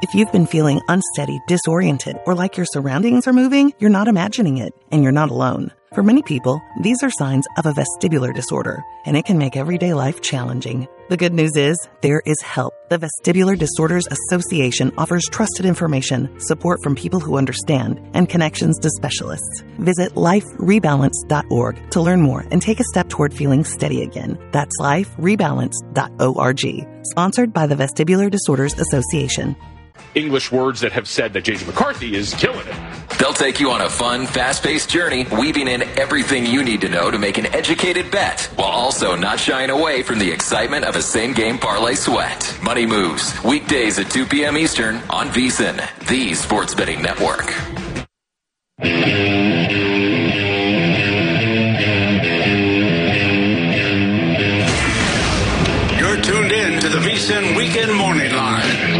If you've been feeling unsteady, disoriented, or like your surroundings are moving, you're not imagining it, and you're not alone. For many people, these are signs of a vestibular disorder, and it can make everyday life challenging. The good news is, there is help. The Vestibular Disorders Association offers trusted information, support from people who understand, and connections to specialists. Visit liferebalance.org to learn more and take a step toward feeling steady again. That's liferebalance.org. Sponsored by the Vestibular Disorders Association. English words that have said that J.J. McCarthy is killing it. They'll take you on a fun, fast-paced journey, weaving in everything you need to know to make an educated bet, while also not shying away from the excitement of a same-game parlay sweat. Money Moves, weekdays at 2 p.m. Eastern on VSiN, the sports betting network. You're tuned in to the VSiN Weekend Morning Line.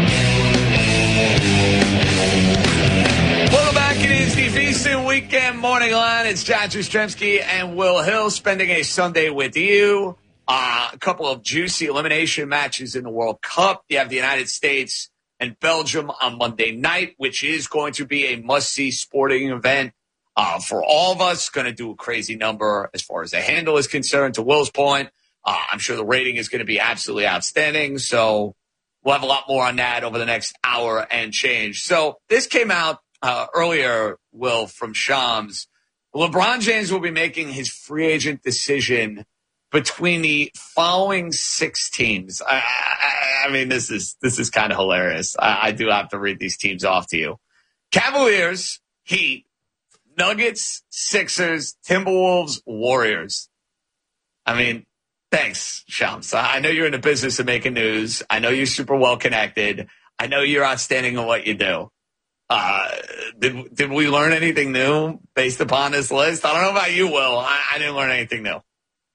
Welcome back. It is the VSiN Weekend Morning Line. It's John Jastrzemski and Will Hill spending a Sunday with you. A couple of juicy elimination matches in the World Cup. You have the United States and Belgium on Monday night, which is going to be a must-see sporting event for all of us. Going to do a crazy number as far as the handle is concerned. To Will's point, I'm sure the rating is going to be absolutely outstanding. So we'll have a lot more on that over the next hour and change. So this came out earlier, Will, from Shams. LeBron James will be making his free agent decision between the following 6 teams. I mean, this is kind of hilarious. I do have to read these teams off to you. Cavaliers, Heat, Nuggets, Sixers, Timberwolves, Warriors. I mean, thanks, Shams. I know you're in the business of making news. I know you're super well connected. I know you're outstanding at what you do. Did we learn anything new based upon this list? I don't know about you, Will. I didn't learn anything new.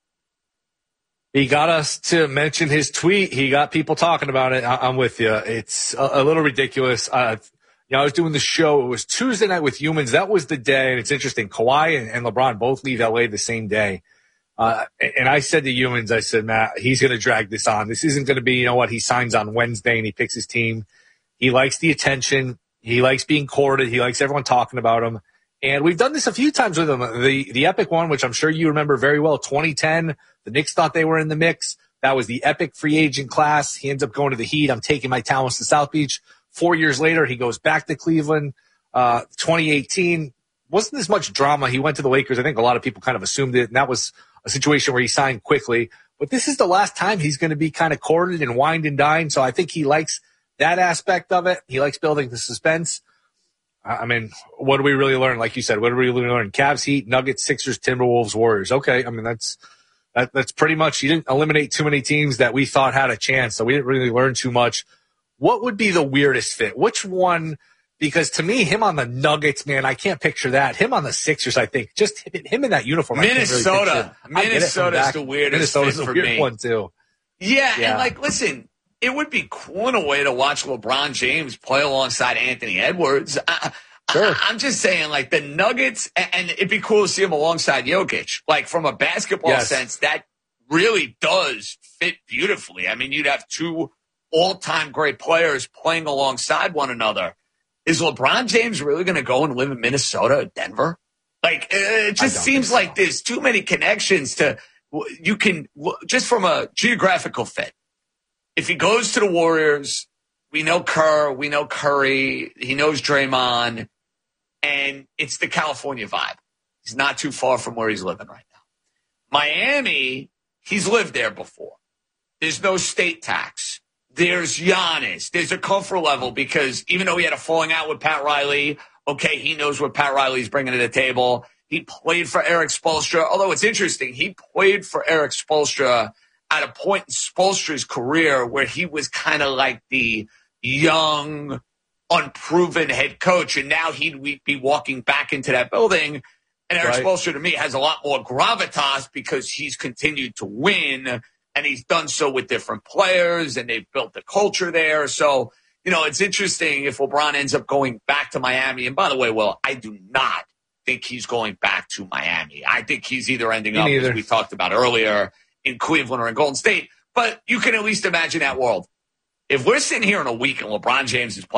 He got us to mention his tweet. He got people talking about it. I'm with you. It's a little ridiculous. I was doing the show. It was Tuesday night with Humans. That was the day. And it's interesting. Kawhi and LeBron both leave LA the same day. And I said to Humans, I said, Matt, he's going to drag this on. This isn't going to be, you know what, he signs on Wednesday and he picks his team. He likes the attention. He likes being courted. He likes everyone talking about him. And we've done this a few times with him. The epic one, which I'm sure you remember very well, 2010, the Knicks thought they were in the mix. That was the epic free agent class. He ends up going to the Heat. I'm taking my talents to South Beach. 4 years later, he goes back to Cleveland. 2018, wasn't as much drama. He went to the Lakers. I think a lot of people kind of assumed it, and that was a situation where he signed quickly. But this is the last time he's going to be kind of courted and wined and dined. So I think he likes that aspect of it. He likes building the suspense. I mean, what do we really learn? Like you said, what do we really learn? Cavs, Heat, Nuggets, Sixers, Timberwolves, Warriors. Okay, I mean, that's pretty much, you didn't eliminate too many teams that we thought had a chance, so we didn't really learn too much. What would be the weirdest fit? Which one? Because to me, him on the Nuggets, man, I can't picture that. Him on the Sixers, I think. Just him in that uniform. Minnesota. Minnesota's the weirdest fit for me. Minnesota's a weird one, too. Yeah, and like, listen, it would be cool in a way to watch LeBron James play alongside Anthony Edwards. Sure. I'm just saying, like, the Nuggets, and it'd be cool to see him alongside Jokic. Like, from a basketball sense, that really does fit beautifully. I mean, you'd have 2 all-time great players playing alongside one another. Is LeBron James really going to go and live in Minnesota or Denver? Like, it just seems like there's too many connections to, you can, just from a geographical fit. If he goes to the Warriors, we know Kerr, we know Curry, he knows Draymond, and it's the California vibe. He's not too far from where he's living right now. Miami, he's lived there before. There's no state tax. There's Giannis. There's a comfort level because even though he had a falling out with Pat Riley, okay, he knows what Pat Riley's bringing to the table. He played for Eric Spoelstra, although it's interesting, he played for Eric Spoelstra at a point in Spoelstra's career where he was kind of like the young, unproven head coach, and now he'd be walking back into that building. And Eric Spoelstra, to me, has a lot more gravitas because he's continued to win, and he's done so with different players, and they've built the culture there. So, you know, it's interesting if LeBron ends up going back to Miami. And by the way, Will, I do not think he's going back to Miami. I think he's either ending up, as we talked about earlier, in Cleveland or in Golden State. But you can at least imagine that world. If we're sitting here in a week and LeBron James is playing